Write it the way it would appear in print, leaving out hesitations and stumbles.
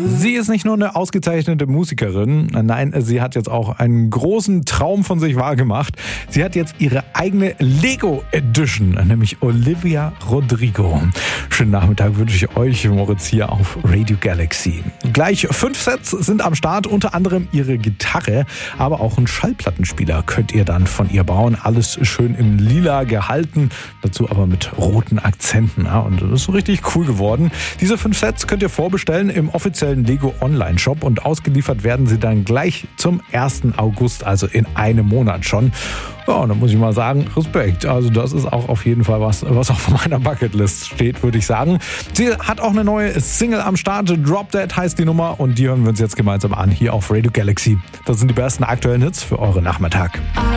Sie ist nicht nur eine ausgezeichnete Musikerin, nein, sie hat jetzt auch einen großen Traum von sich wahrgemacht. Sie hat jetzt ihre eigene Lego Edition, nämlich Olivia Rodrigo. Schönen Nachmittag wünsche ich euch, Moritz, hier auf Radio Galaxy. Gleich 5 Sets sind am Start, unter anderem ihre Gitarre, aber auch einen Schallplattenspieler könnt ihr dann von ihr bauen. Alles schön im Lila gehalten, dazu aber mit roten Akzenten. Ja, und das ist so richtig cool geworden. Diese 5 Sets könnt ihr vorbestellen im offiziellen Lego Online-Shop und ausgeliefert werden sie dann gleich zum 1. August, also in einem Monat schon. Ja, und da muss ich mal sagen, Respekt. Also das ist auch auf jeden Fall was auf meiner Bucketlist steht, würde ich sagen. Sie hat auch eine neue Single am Start. Drop Dead heißt die Nummer und die hören wir uns jetzt gemeinsam an hier auf Radio Galaxy. Das sind die besten aktuellen Hits für euren Nachmittag.